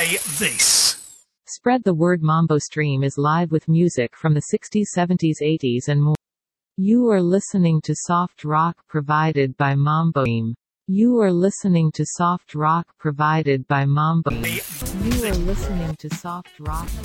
Play this. Spread the word. Mambo Stream is live with music from the 60s, 70s, 80s and more. You are listening to soft rock provided by Mambo Stream. You are listening to soft rock provided by Mambo Stream. You are listening to soft rock